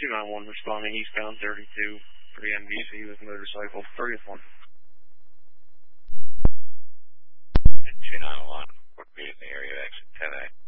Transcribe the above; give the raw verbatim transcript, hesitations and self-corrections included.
two nine one responding eastbound thirty-two for the M D C with motorcycle, thirtieth one. two nine one would be in the area of exit ten A.